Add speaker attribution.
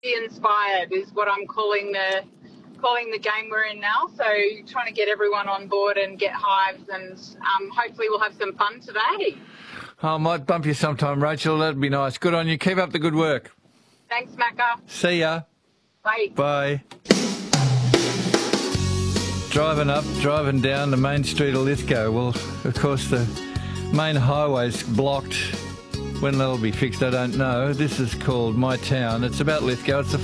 Speaker 1: Inspired is what I'm calling the game we're in now. So trying to get everyone on board and get hives, and hopefully we'll have some fun today.
Speaker 2: I might bump you sometime, Rachel. That'd be nice. Good on you. Keep up the good work.
Speaker 1: Thanks, Macca.
Speaker 2: See ya.
Speaker 1: Bye.
Speaker 2: Bye. Driving down the main street of Lithgow. Well, of course, the main highway's blocked. When that'll be fixed, I don't know. This is called My Town. It's about Lithgow. It's the